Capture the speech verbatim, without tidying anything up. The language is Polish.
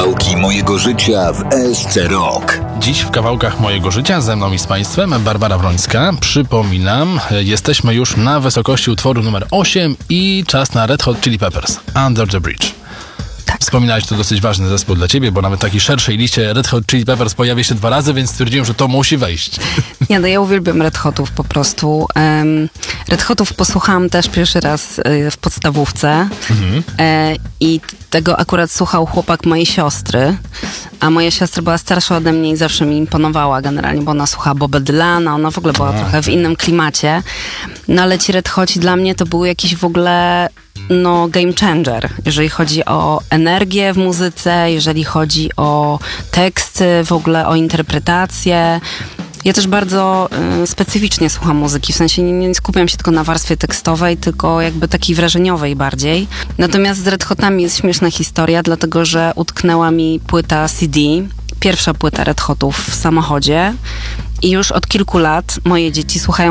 Kawałki mojego życia w S C Rock. Dziś w Kawałkach mojego życia ze mną i z Państwem Barbara Wrońska. Przypominam, jesteśmy już na wysokości utworu numer osiem i czas na Red Hot Chili Peppers, Under the Bridge. Tak. Wspominałeś, to dosyć ważny zespół dla Ciebie, bo nawet w takiej szerszej liście Red Hot Chili Peppers pojawia się dwa razy, więc stwierdziłem, że to musi wejść. Nie, no ja uwielbiam Red Hotów po prostu. Um, Red Hotów posłuchałam też pierwszy raz y, w podstawówce mhm. e, i tego akurat słuchał chłopak mojej siostry, a moja siostra była starsza ode mnie i zawsze mi imponowała generalnie, bo ona słuchała Boba Dylana, ona w ogóle była a, trochę w innym klimacie. No ale ci Red Hoci dla mnie to był jakiś w ogóle no game changer, jeżeli chodzi o energię w muzyce, jeżeli chodzi o teksty, w ogóle o interpretację. Ja też bardzo y, specyficznie słucham muzyki, w sensie nie, nie skupiam się tylko na warstwie tekstowej, tylko jakby takiej wrażeniowej bardziej. Natomiast z Red Hotami jest śmieszna historia, dlatego że utknęła mi płyta C D, pierwsza płyta Red Hotów w samochodzie i już od kilku lat moje dzieci słuchają